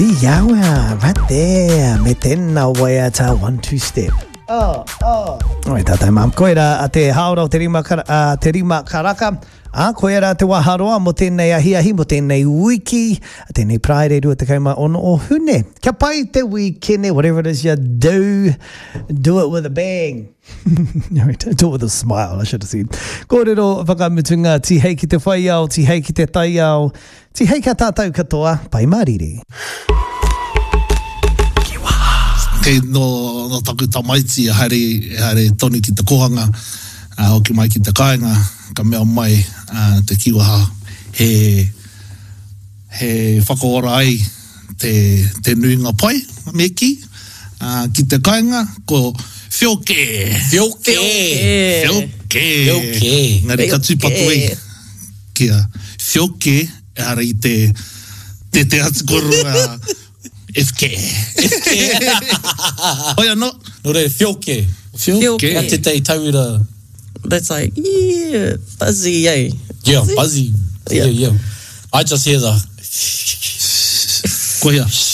Yeah, right there. Me tēnā waia tā 1-2 step. Oi, tātai mam. Koera a te haora o te rima karaka. Koera te waharoa mo tēnei ahi mo tēnei wiki. Tēnei praere rua te kaima ono o hune. Kia pai te wikene, whatever it is you do it with a bang. Do it with a smile, I should have said. Kōrero whakamutunga, tihei ki te whai au, tihei ki te tai au, tihei ka tātou katoa, pai mariri. Kei no taku tamaiti haere tonu ki te kohanga, hoki mai ki te kāinga, ka mea mai te kiwaha he whakaora ai te nuinga pai, me ki te kāinga, ko whioke. Ngari ka tūpatu ei kia whioke, ara i te atukoro FK. Oia no. No re, whioke. Ka te tei tauira. That's like, yeah, fuzzy, eh? Yeah, fuzzy. Yeah. I just hear the... Koia.